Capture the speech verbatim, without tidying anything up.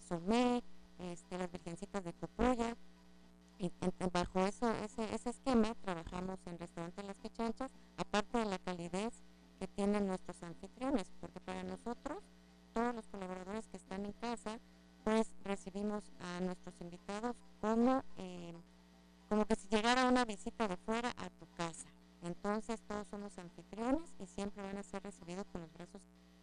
consomé, este, las virgencitas de Copolla. Y en- bajo eso, ese, ese esquema trabajamos en Restaurante Las Quechanchas, aparte de la calidez que tienen nuestros anfitriones, porque para nosotros, todos los colaboradores que están en casa, pues recibimos a nuestros invitados como, eh, como que si llegara una visita de fuera a tu casa. Entonces todos somos anfitriones y siempre van a ser recibidos con los brazos